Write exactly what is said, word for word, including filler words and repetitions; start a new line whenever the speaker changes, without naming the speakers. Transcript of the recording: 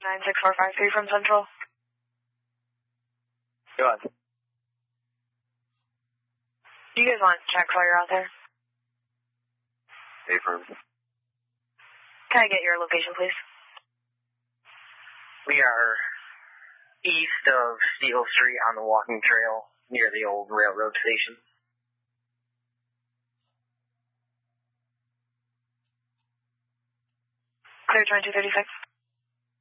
nine six four five three from Central.
Go ahead.
Do you guys want checks while you're out there?
Affirm.
Can I get your location, please?
We are east of Steel Street on the walking trail near the old railroad station.
Clear twenty-two thirty-six.